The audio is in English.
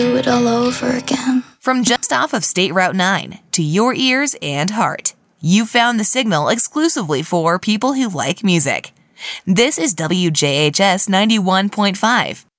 Do it all over again. From just off of State Route 9 to your ears and heart, you found the signal exclusively for people who like music. This is WJHS 91.5,